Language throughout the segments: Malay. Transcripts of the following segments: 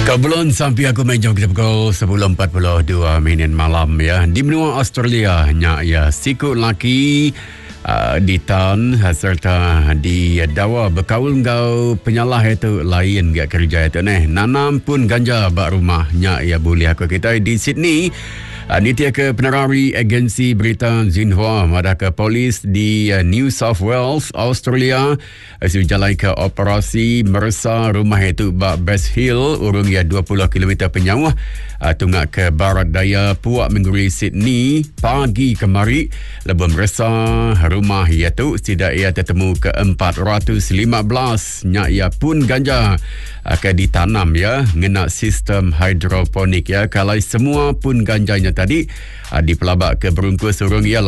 Sebelum sampai aku main jam kita pukul 10.42 malam ya. Di benua Australia nya ya siku laki di tan serta di dawa berkaul ngau penyalah itu lain gak kerja itu nanam pun ganja bak rumahnya ya boleh aku kita di Sydney. Nitia ke penerari agensi berita Xinhua madaka polis di New South Wales, Australia sejalan ke operasi meresa rumah itu bak Best Hill urung ya 20 km penjauh tungak ke barat daya Puak Mengguri Sydney pagi kemari lebih meresa rumah iaitu tidak ia tertemu ke 415 nya ia pun ganja akan ditanam ya ngena sistem hidroponik ya kalau semua pun ganjanya tadi dipelabak ke berungkus urung ia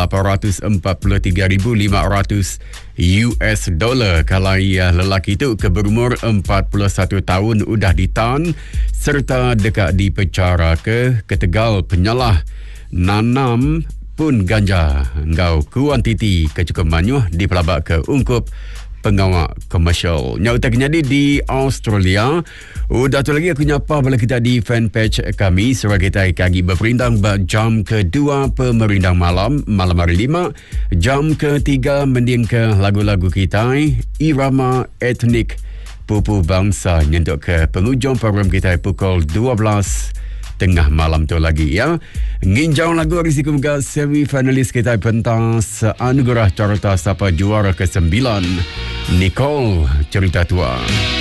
$843,500 kalau ia lelaki itu ke berumur 41 tahun udah ditan serta dekat dipecara ke Tegal penyalah nanam pun ganja ngau kuantiti kecukupannya dipelabak ke ungkup pengawal komersial. Nyata jadi di Australia. Udah tu lagi aku nyapa bala kita di fanpage kami surah kita kagi berperindang jam kedua pemerindang malam hari 5, jam ketiga mending ke lagu-lagu kita irama etnik pupu bangsa nyentuk ke penghujung program kita pukul 12 tengah malam tu lagi ya. Nginjau lagu risiko juga semi finalis kita pentas anugerah carta siapa juara ke-9 Nicole cerita tua.